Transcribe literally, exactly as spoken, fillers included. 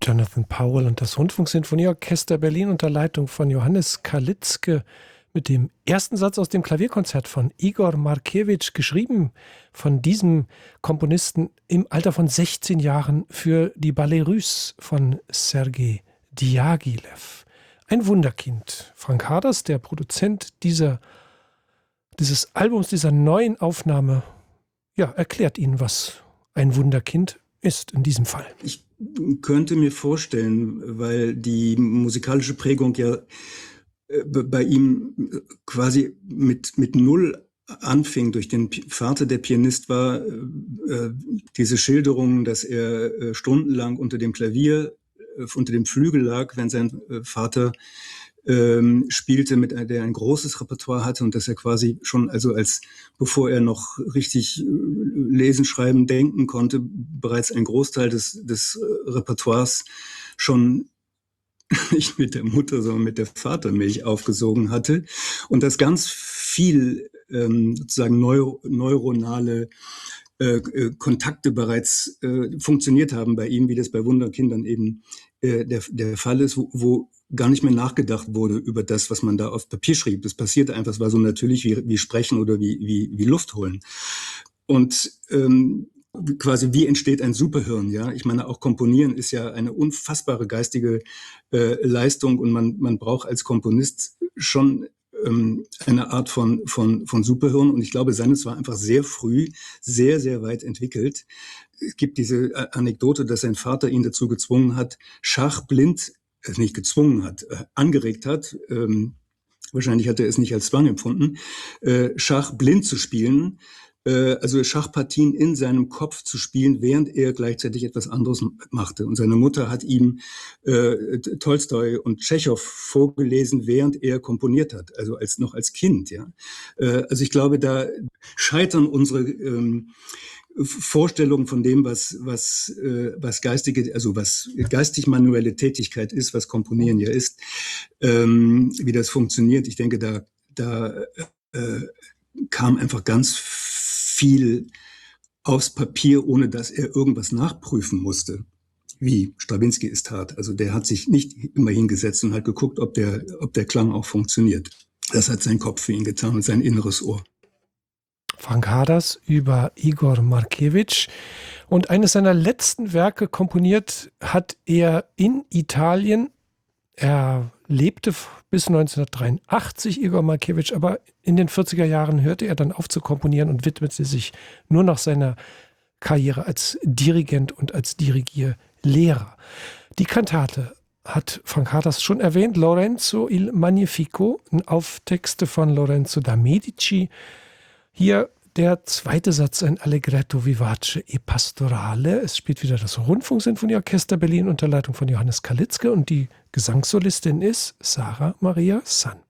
Jonathan Powell und das Rundfunksinfonieorchester Berlin unter Leitung von Johannes Kalitzke mit dem ersten Satz aus dem Klavierkonzert von Igor Markewitsch, geschrieben von diesem Komponisten im Alter von sechzehn Jahren für die Ballet Russe von Sergei Diaghilev. Ein Wunderkind. Frank Harders, der Produzent dieser, dieses Albums, dieser neuen Aufnahme, ja, erklärt Ihnen, was ein Wunderkind ist in diesem Fall. Ich könnte mir vorstellen, weil die musikalische Prägung ja bei ihm quasi mit, mit Null anfing, durch den Vater, der Pianist war, äh, diese Schilderung, dass er äh, stundenlang unter dem Klavier, äh, unter dem Flügel lag, wenn sein äh, Vater ähm, spielte, mit der ein großes Repertoire hatte und dass er quasi schon, also als, bevor er noch richtig äh, lesen, schreiben, denken konnte, bereits einen Großteil des, des äh, Repertoires schon nicht mit der Mutter, sondern mit der Vatermilch aufgesogen hatte und dass ganz viel ähm, sozusagen neu, neuronale äh, Kontakte bereits äh, funktioniert haben bei ihm, wie das bei Wunderkindern eben äh, der, der Fall ist, wo, wo gar nicht mehr nachgedacht wurde über das, was man da auf Papier schrieb. Das passierte einfach, es war so natürlich wie, wie Sprechen oder wie, wie, wie Luft holen. Und ähm, quasi, wie entsteht ein Superhirn, ja? Ich meine, auch Komponieren ist ja eine unfassbare geistige äh, Leistung und man, man braucht als Komponist schon ähm, eine Art von, von, von Superhirn und ich glaube, seines war einfach sehr früh, sehr, sehr weit entwickelt. Es gibt diese Anekdote, dass sein Vater ihn dazu gezwungen hat, Schach blind, äh, nicht gezwungen hat, äh, angeregt hat, ähm, wahrscheinlich hat er es nicht als Zwang empfunden, äh, Schach blind zu spielen, also Schachpartien in seinem Kopf zu spielen, während er gleichzeitig etwas anderes machte. Und seine Mutter hat ihm äh, Tolstoi und Tschechow vorgelesen, während er komponiert hat, also als noch als Kind. Ja, äh, also ich glaube, da scheitern unsere ähm, Vorstellungen von dem, was was äh, was geistige, also was geistig manuelle Tätigkeit ist, was Komponieren ja ist, ähm, wie das funktioniert. Ich denke, da da äh, kam einfach ganz viel aufs Papier, ohne dass er irgendwas nachprüfen musste, wie Strawinsky es tat. Also der hat sich nicht immer hingesetzt und hat geguckt, ob der, ob der Klang auch funktioniert. Das hat sein Kopf für ihn getan und sein inneres Ohr. Frank Harders über Igor Markewitsch. Und eines seiner letzten Werke komponiert hat er in Italien. Er lebte bis neunzehnhundertdreiundachtzig, Igor Markewitsch, aber in den vierziger Jahren hörte er dann auf zu komponieren und widmete sich nur noch seiner Karriere als Dirigent und als Dirigierlehrer. Die Kantate hat Frank Harders schon erwähnt, Lorenzo il Magnifico, auf Texte von Lorenzo da Medici. Hier der zweite Satz, ein Allegretto vivace e pastorale. Es spielt wieder das Rundfunksinfonieorchester Berlin unter Leitung von Johannes Kalitzke und die Gesangssolistin ist Sarah Maria Sand.